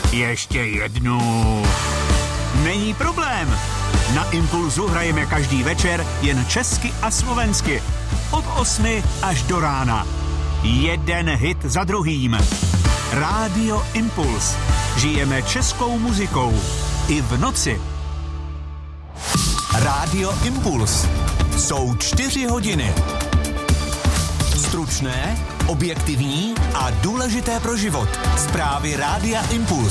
Ještě jednu. Není problém. Na Impulzu hrajeme každý večer jen česky a slovensky. Od 8 až do rána. Jeden hit za druhým. Rádio Impuls. Žijeme českou muzikou. I v noci. Rádio Impuls. Jsou 4 hodiny. Stručné, objektivní a důležité pro život. Zprávy Rádia Impuls.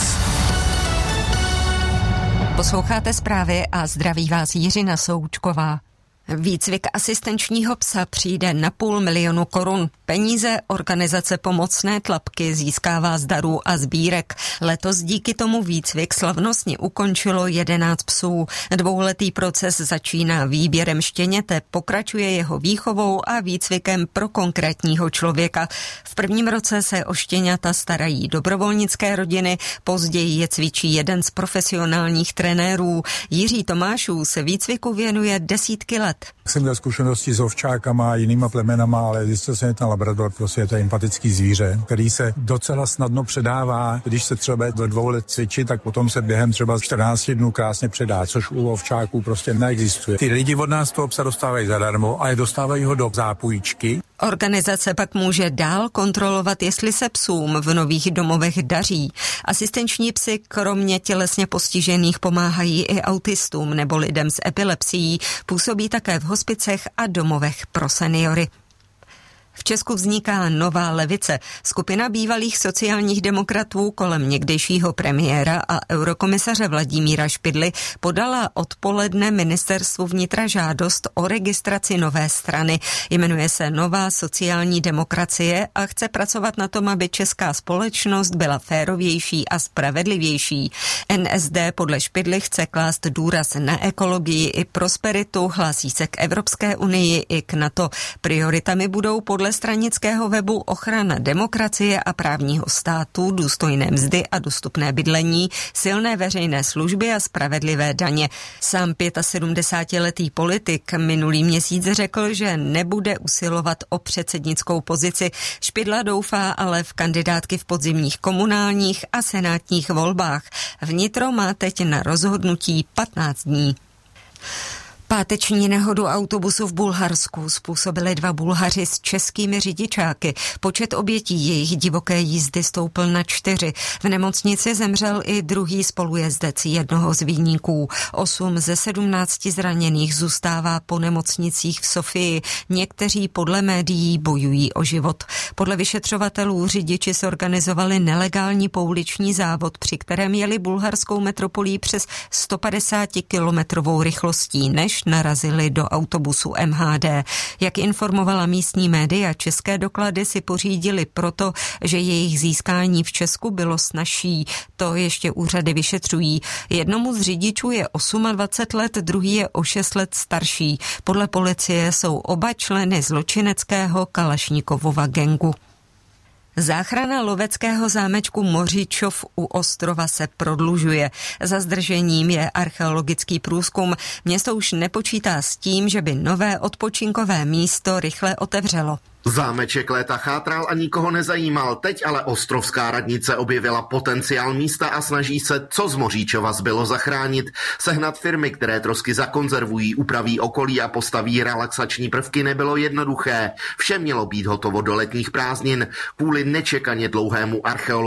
Posloucháte zprávy a zdraví vás Jiřina Součková. Výcvik asistenčního psa přijde na 500 000 korun. Peníze organizace Pomocné tlapky získává z darů a sbírek. Letos díky tomu výcvik slavnostně ukončilo 11 psů. 2letý proces začíná výběrem štěněte, pokračuje jeho výchovou a výcvikem pro konkrétního člověka. V prvním roce se o štěňata starají dobrovolnické rodiny, později je cvičí jeden z profesionálních trenérů. Jiří Tomášů se výcviku věnuje desítky let. Jsem měl zkušenosti s ovčákama a jinýma plemenama, ale zjistil jsem, že ten labrador prostě je to empatický zvíře, který se docela snadno předává. Když se třeba do 2 let cvičí, tak potom se během třeba 14 dnů krásně předá, což u ovčáků prostě neexistuje. Ty lidi od nás toho psa dostávají zadarmo, ale dostávají ho do zápůjčky. Organizace pak může dál kontrolovat, jestli se psům v nových domovech daří. Asistenční psy kromě tělesně postižených pomáhají i autistům nebo lidem s epilepsií. Působí také v hospicech a domovech pro seniory. V Česku vzniká nová levice. Skupina bývalých sociálních demokratů kolem někdejšího premiéra a eurokomisaře Vladimíra Špidly podala odpoledne ministerstvu vnitra žádost o registraci nové strany. Jmenuje se Nová sociální demokracie a chce pracovat na tom, aby česká společnost byla férovější a spravedlivější. NSD podle Špidly chce klást důraz na ekologii i prosperitu, hlásí se k Evropské unii i k NATO. Prioritami budou podle stranického webu ochrana demokracie a právního státu, důstojné mzdy a dostupné bydlení, silné veřejné služby a spravedlivé daně. Sám 75letý politik minulý měsíc řekl, že nebude usilovat o předsednickou pozici. Špidla doufá ale v kandidátky v podzimních komunálních a senátních volbách. Vnitro má teď na rozhodnutí 15 dní. Páteční nehodu autobusu v Bulharsku způsobili 2 Bulhaři s českými řidičáky. Počet obětí jejich divoké jízdy stoupl na 4. V nemocnici zemřel i druhý spolujezdec jednoho z viníků. 8 ze 17 zraněných zůstává po nemocnicích v Sofii. Někteří podle médií bojují o život. Podle vyšetřovatelů řidiči zorganizovali nelegální pouliční závod, při kterém jeli bulharskou metropolí přes 150 km rychlostí, než narazili do autobusu MHD. Jak informovala místní média, české doklady si pořídili proto, že jejich získání v Česku bylo snazší. To ještě úřady vyšetřují. Jednomu z řidičů je 28 let, druhý je o 6 let starší. Podle policie jsou oba členy zločineckého Kalašnikovova gangu. Záchrana loveckého zámečku Mořičov u ostrova se prodlužuje. Za zdržením je archeologický průzkum. Město už nepočítá s tím, že by nové odpočinkové místo rychle otevřelo. Zámeček léta chátral a nikoho nezajímal, teď ale ostrovská radnice objevila potenciál místa a snaží se, co z Moříčova zbylo, zachránit. Sehnat firmy, které trosky zakonzervují, upraví okolí a postaví relaxační prvky, nebylo jednoduché. Vše mělo být hotovo do letních prázdnin. Kvůli nečekaně dlouhému archeologického